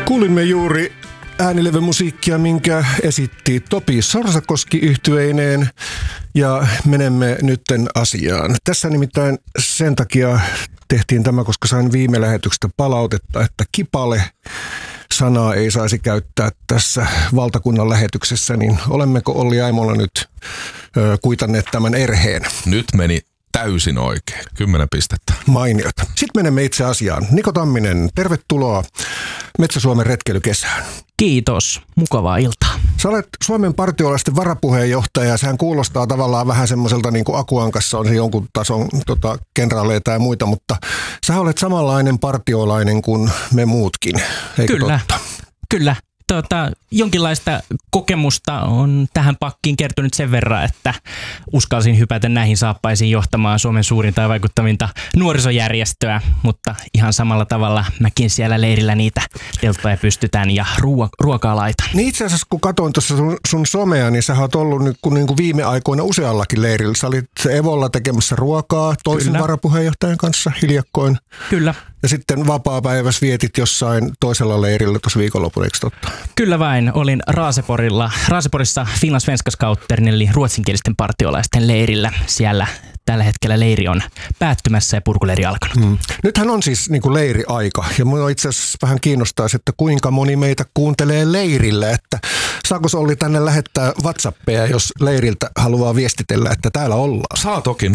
Kuulimme juuri äänilevymusiikkia, minkä esitti Topi Sorsakoski yhtyeineen, ja menemme nytten asiaan. Tässä nimittäin sen takia tehtiin tämä, koska sain viime lähetyksestä palautetta, että kipale-sanaa ei saisi käyttää tässä valtakunnan lähetyksessä, niin olemmeko Olli Aimola nyt kuitanneet tämän erheen? Nyt meni täysin oikein. 10 pistettä. Mainiota. Sitten menemme itse asiaan. Niko Tamminen, tervetuloa Metsä-Suomen retkeilykesään. Kiitos. Mukavaa iltaa. Sä olet Suomen partiolaisten varapuheenjohtaja, ja sehän kuulostaa tavallaan vähän semmoiselta niin kuin Akuankassa on se jonkun tason kenraaleita ja muita, mutta sä olet samanlainen partiolainen kuin me muutkin, eikö Kyllä. totta? Kyllä. Jonkinlaista kokemusta on tähän pakkiin kertynyt sen verran, että uskalsin hypätä näihin saappaisiin johtamaan Suomen suurinta ja vaikuttavinta nuorisojärjestöä, mutta ihan samalla tavalla mäkin siellä leirillä niitä deltoja pystytän ja ruokaa laitan. Niin itse asiassa kun katsoin tuossa sun somea, niin sä oot ollut nyt niin kuin viime aikoina useallakin leirillä. Sä olit Evolla tekemässä ruokaa toisen Kyllä. varapuheenjohtajan kanssa hiljakkoin. Kyllä. Ja sitten vapaapäivässä vietit jossain toisella leirillä tuossa viikonlopun, eikö totta? Kyllä vain. Olin Raaseporissa Finland Svenska Scouterin eli ruotsinkielisten partiolaisten leirillä. Siellä tällä hetkellä leiri on päättymässä ja purkuleiri alkanut. Nythän on siis niin kuin leiriaika, ja minua itse asiassa vähän kiinnostaisi, että kuinka moni meitä kuuntelee leirillä, että saako Olli tänne lähettää WhatsAppia, jos leiriltä haluaa viestitellä, että täällä ollaan? Saa toki 0401455666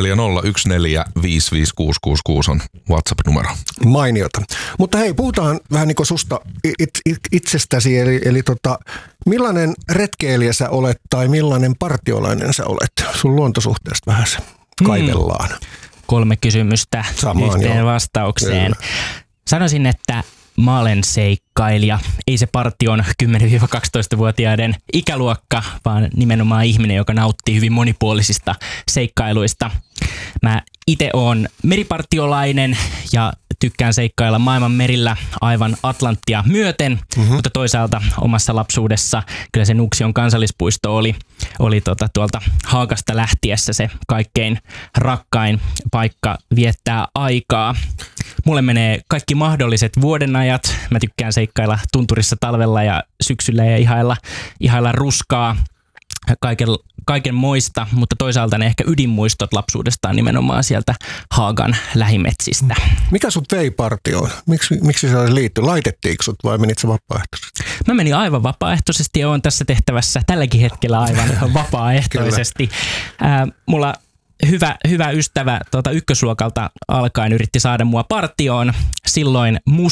on WhatsApp-numero. Mainiota. Mutta hei, puhutaan vähän niin kuin susta itsestäsi, eli millainen retkeilijä sä olet tai millainen partiolainen sä olet? Sun luontosuhteesta vähän se kaivellaan. 3 kysymystä Samaan, yhteen joo. vastaukseen. Kyllä. Sanoisin, että mä olen seikkailija. Ei se partion 10-12-vuotiaiden ikäluokka, vaan nimenomaan ihminen, joka nauttii hyvin monipuolisista seikkailuista. Mä itse oon meripartiolainen ja tykkään seikkailla maailman merillä aivan Atlanttia myöten, mutta toisaalta omassa lapsuudessa kyllä se Nuuksion kansallispuisto oli tuolta Haagasta lähtiessä se kaikkein rakkain paikka viettää aikaa. Mulle menee kaikki mahdolliset vuodenajat. Mä tykkään seikkailla tunturissa talvella ja syksyllä ja ihailla ruskaa. Kaiken moista, mutta toisaalta ne ehkä ydinmuistot lapsuudestaan nimenomaan sieltä Haagan lähimetsistä. Mikä sut vei partioon? Miksi sä liittyi? Laitettiinko sut vai menit sä vapaaehtoisesti? Mä menin aivan vapaaehtoisesti ja oon tässä tehtävässä tälläkin hetkellä aivan vapaaehtoisesti. Mulla hyvä ystävä ykkösluokalta alkaen yritti saada mua partioon. Silloin